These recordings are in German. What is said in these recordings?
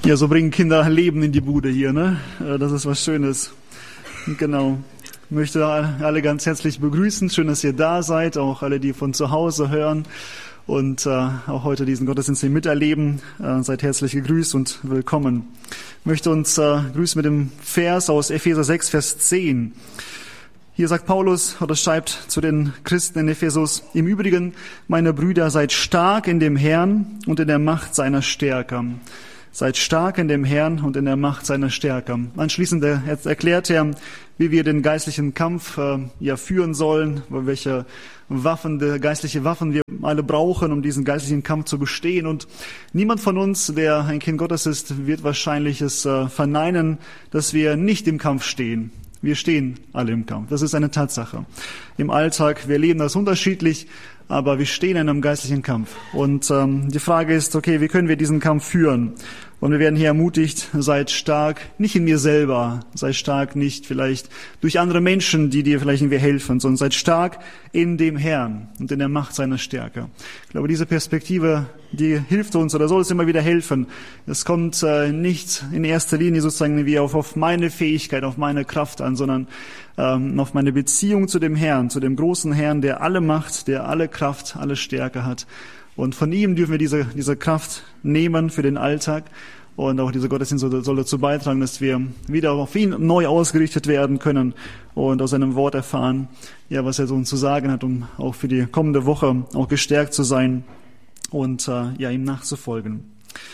Ja, so bringen Kinder Leben in die Bude hier, ne? Das ist was Schönes. Genau. Ich möchte alle ganz herzlich begrüßen. Schön, dass ihr da seid. Auch alle, die von zu Hause hören und auch heute diesen Gottesdienst hier miterleben. Seid herzlich gegrüßt und willkommen. Ich möchte uns grüßen mit dem Vers aus Epheser 6, Vers 10. Hier sagt Paulus oder schreibt zu den Christen in Ephesus: Im Übrigen, meine Brüder, seid stark in dem Herrn und in der Macht seiner Stärke. Seid stark in dem Herrn und in der Macht seiner Stärke. Anschließend erklärt er, wie wir den geistlichen Kampf führen sollen, welche geistliche Waffen wir alle brauchen, um diesen geistlichen Kampf zu bestehen. Und niemand von uns, der ein Kind Gottes ist, wird wahrscheinlich es verneinen, dass wir nicht im Kampf stehen. Wir stehen alle im Kampf. Das ist eine Tatsache. Im Alltag, wir leben das unterschiedlich, aber wir stehen in einem geistlichen Kampf. Und die Frage ist, okay, wie können wir diesen Kampf führen? Und wir werden hier ermutigt, seid stark, nicht in mir selber, seid stark nicht vielleicht durch andere Menschen, die dir vielleicht irgendwie helfen, sondern seid stark in dem Herrn und in der Macht seiner Stärke. Ich glaube, diese Perspektive, die hilft uns oder soll uns immer wieder helfen. Es kommt nicht in erster Linie sozusagen wie auf meine Fähigkeit, auf meine Kraft an, sondern auf meine Beziehung zu dem Herrn, zu dem großen Herrn, der alle Macht, der alle Kraft, alle Stärke hat. Und von ihm dürfen wir diese Kraft nehmen für den Alltag. Und auch dieser Gottesdienst soll dazu beitragen, dass wir wieder auf ihn neu ausgerichtet werden können und aus seinem Wort erfahren, ja, was er so uns zu sagen hat, um auch für die kommende Woche auch gestärkt zu sein und ihm nachzufolgen.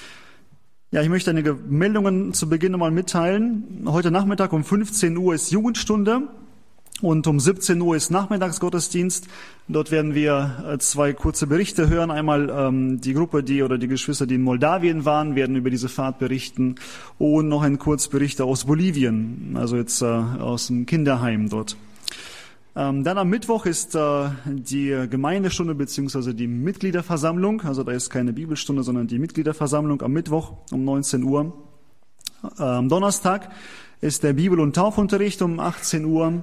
Ja, ich möchte einige Meldungen zu Beginn nochmal mitteilen. Heute Nachmittag um 15 Uhr ist Jugendstunde. Und um 17 Uhr ist Nachmittagsgottesdienst. Dort werden wir zwei kurze Berichte hören. Einmal die Gruppe, die Geschwister, die in Moldawien waren, werden über diese Fahrt berichten. Und noch ein Kurzbericht aus Bolivien, also jetzt aus dem Kinderheim dort. Dann am Mittwoch ist die Gemeindestunde bzw. die Mitgliederversammlung. Also da ist keine Bibelstunde, sondern die Mitgliederversammlung am Mittwoch um 19 Uhr. Am Donnerstag ist der Bibel- und Taufunterricht um 18 Uhr.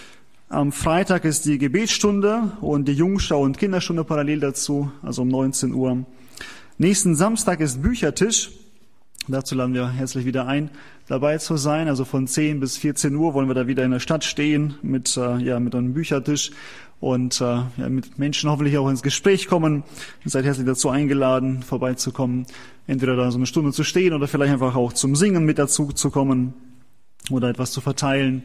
Am Freitag ist die Gebetsstunde und die Jungschau- und Kinderstunde parallel dazu, also um 19 Uhr. Nächsten Samstag ist Büchertisch. Dazu laden wir herzlich wieder ein, dabei zu sein. Also von 10 bis 14 Uhr wollen wir da wieder in der Stadt stehen mit einem Büchertisch und mit Menschen hoffentlich auch ins Gespräch kommen. Ihr seid herzlich dazu eingeladen, vorbeizukommen. Entweder da so eine Stunde zu stehen oder vielleicht einfach auch zum Singen mit dazu zu kommen oder etwas zu verteilen.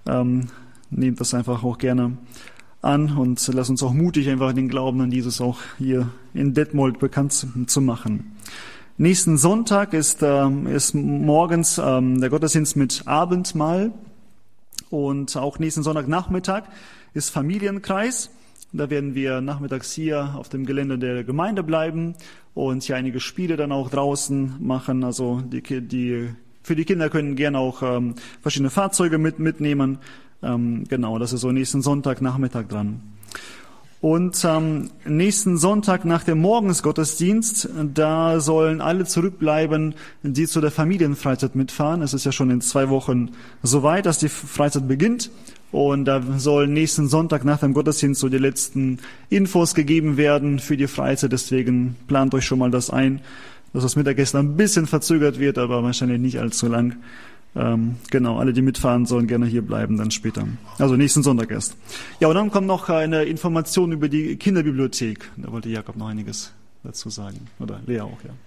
Nehmt das einfach auch gerne an und lasst uns auch mutig einfach den Glauben an Jesus auch hier in Detmold bekannt zu machen. Nächsten Sonntag ist morgens der Gottesdienst mit Abendmahl und auch nächsten Sonntagnachmittag ist Familienkreis. Da werden wir nachmittags hier auf dem Gelände der Gemeinde bleiben und hier einige Spiele dann auch draußen machen. Also für die Kinder können gerne auch verschiedene Fahrzeuge mitnehmen. Genau, das ist so nächsten Sonntagnachmittag dran. Und nächsten Sonntag nach dem Morgensgottesdienst, da sollen alle zurückbleiben, die zu der Familienfreizeit mitfahren. Es ist ja schon in 2 Wochen soweit, dass die Freizeit beginnt. Und da sollen nächsten Sonntag nach dem Gottesdienst so die letzten Infos gegeben werden für die Freizeit. Deswegen plant euch schon mal das ein, dass das Mittagessen ein bisschen verzögert wird, aber wahrscheinlich nicht allzu lang. Genau, alle, die mitfahren, sollen gerne hier bleiben dann später. Also nächsten Sonntag erst. Ja, und dann kommt noch eine Information über die Kinderbibliothek. Da wollte Jakob noch einiges dazu sagen. Oder Lea auch, ja.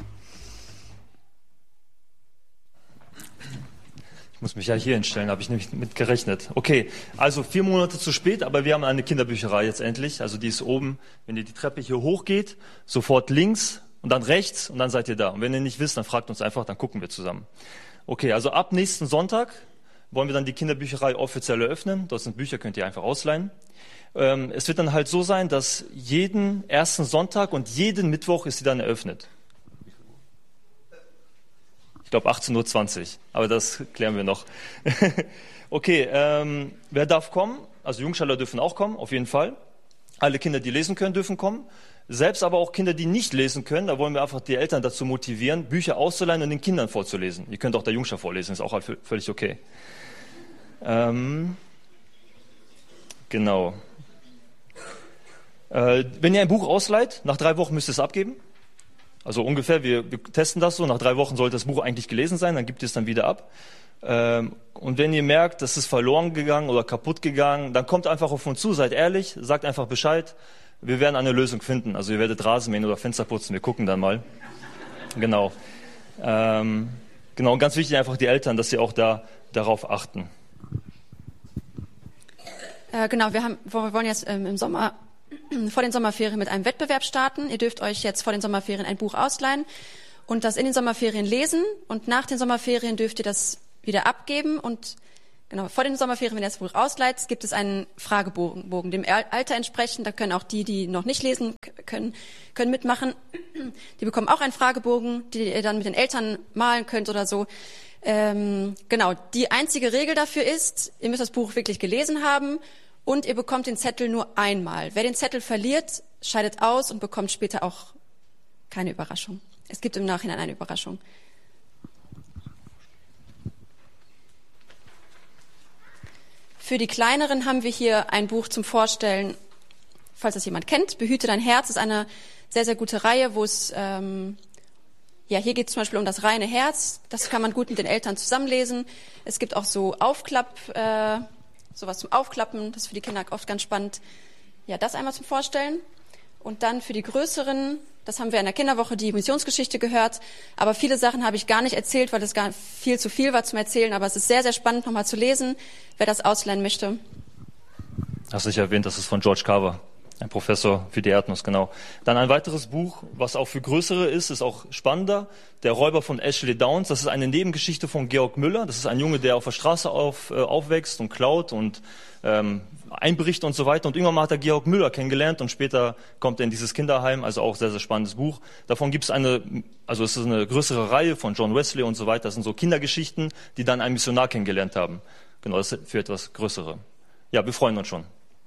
Ich muss mich ja hier hinstellen, habe ich nämlich mit gerechnet. Okay, also 4 Monate zu spät, aber wir haben eine Kinderbücherei jetzt endlich. Also die ist oben, wenn ihr die Treppe hier hochgeht, sofort links und dann rechts und dann seid ihr da. Und wenn ihr nicht wisst, dann fragt uns einfach, dann gucken wir zusammen. Okay, also ab nächsten Sonntag wollen wir dann die Kinderbücherei offiziell eröffnen. Dort sind Bücher, könnt ihr einfach ausleihen. Es wird dann halt so sein, dass jeden ersten Sonntag und jeden Mittwoch ist sie dann eröffnet. Ich glaube 18:20 Uhr, aber das klären wir noch. Okay, wer darf kommen? Also Jungschüler dürfen auch kommen, auf jeden Fall. Alle Kinder, die lesen können, dürfen kommen. Selbst aber auch Kinder, die nicht lesen können, da wollen wir einfach die Eltern dazu motivieren, Bücher auszuleihen und den Kindern vorzulesen. Ihr könnt auch der Jungschau vorlesen, ist auch völlig okay. Genau. Wenn ihr ein Buch ausleiht, nach 3 Wochen müsst ihr es abgeben. Also ungefähr, wir testen das so, nach 3 Wochen sollte das Buch eigentlich gelesen sein, dann gibt ihr es dann wieder ab. Und wenn ihr merkt, das ist verloren gegangen oder kaputt gegangen, dann kommt einfach auf uns zu, seid ehrlich, sagt einfach Bescheid. Wir werden eine Lösung finden. Also ihr werdet Rasen mähen oder Fenster putzen, wir gucken dann mal. Genau. Genau, und ganz wichtig einfach die Eltern, dass sie auch darauf achten. Genau, wir wollen jetzt im Sommer, vor den Sommerferien mit einem Wettbewerb starten. Ihr dürft euch jetzt vor den Sommerferien ein Buch ausleihen und das in den Sommerferien lesen. Und nach den Sommerferien dürft ihr das wieder abgeben. Und genau, vor den Sommerferien, wenn ihr das Buch ausleiht, gibt es einen Fragebogen, dem Alter entsprechend. Da können auch die noch nicht lesen können mitmachen. Die bekommen auch einen Fragebogen, die ihr dann mit den Eltern malen könnt oder so. Genau, die einzige Regel dafür ist, ihr müsst das Buch wirklich gelesen haben und ihr bekommt den Zettel nur einmal. Wer den Zettel verliert, scheidet aus und bekommt später auch keine Überraschung. Es gibt im Nachhinein eine Überraschung. Für die Kleineren haben wir hier ein Buch zum Vorstellen, falls das jemand kennt. Behüte dein Herz ist eine sehr, sehr gute Reihe, wo es hier geht es zum Beispiel um das reine Herz. Das kann man gut mit den Eltern zusammenlesen. Es gibt auch so sowas zum Aufklappen. Das ist für die Kinder oft ganz spannend. Ja, das einmal zum Vorstellen. Und dann für die Größeren, das haben wir in der Kinderwoche die Missionsgeschichte gehört. Aber viele Sachen habe ich gar nicht erzählt, weil das gar viel zu viel war zum Erzählen. Aber es ist sehr, sehr spannend, nochmal zu lesen, wer das ausleihen möchte. Hast du nicht erwähnt, das ist von George Carver. Ein Professor für die Erdnuss, genau. Dann ein weiteres Buch, was auch für Größere ist auch spannender. Der Räuber von Ashley Downs. Das ist eine Nebengeschichte von Georg Müller. Das ist ein Junge, der auf der Straße aufwächst und klaut und einbricht und so weiter. Und irgendwann mal hat er Georg Müller kennengelernt und später kommt er in dieses Kinderheim. Also auch sehr, sehr spannendes Buch. Davon gibt es es ist eine größere Reihe von John Wesley und so weiter. Das sind so Kindergeschichten, die dann einen Missionar kennengelernt haben. Genau, das ist für etwas Größere. Ja, wir freuen uns schon.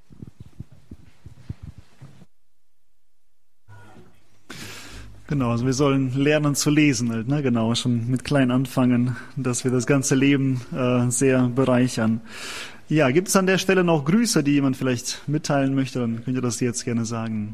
Genau, also wir sollen lernen zu lesen, halt, ne? Genau, schon mit klein anfangen, dass wir das ganze Leben sehr bereichern. Ja, gibt es an der Stelle noch Grüße, die jemand vielleicht mitteilen möchte? Dann könnt ihr das jetzt gerne sagen.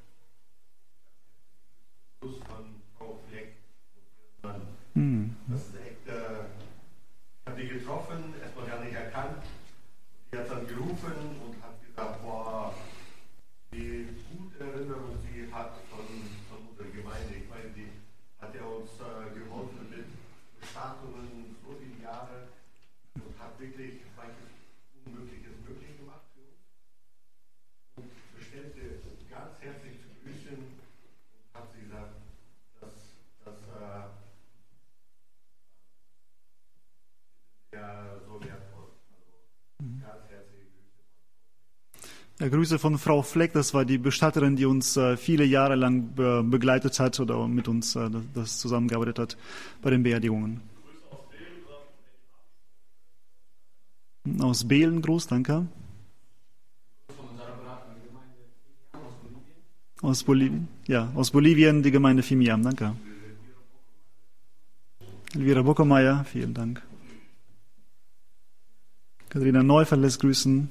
Gruß von Frau Fleck. Das ist echt, ich habe die getroffen, erstmal gar nicht erkannt. Die hat dann gerufen und hat gesagt, boah, wie gute Erinnerung sie hat von unserer Gemeinde. Ich meine, die hat ja uns geholfen mit Bestatungen so viele Jahre und hat wirklich manches Unmögliches möglich gemacht für uns. Und bestellte ganz herzlich zu grüßen und hat sie gesagt, dass ja so wertvoll. Also ganz herzliche Grüße. Ja, Grüße von Frau Fleck, das war die Bestatterin, die uns viele Jahre lang begleitet hat oder mit uns das zusammengearbeitet hat bei den Beerdigungen. Aus Behlengruß, danke. Aus Bolivien? Ja, aus Bolivien die Gemeinde Fimiam, danke. Elvira Bockermeier, vielen Dank. Katharina Neufeld lässt grüßen.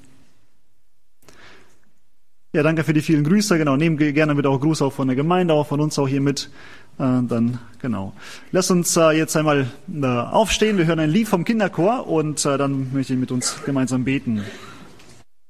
Ja, danke für die vielen Grüße. Genau, nehmen gerne mit auch Gruß auch von der Gemeinde, auch von uns auch hier mit. Dann, genau. Lass uns jetzt einmal aufstehen. Wir hören ein Lied vom Kinderchor und dann möchte ich mit uns gemeinsam beten.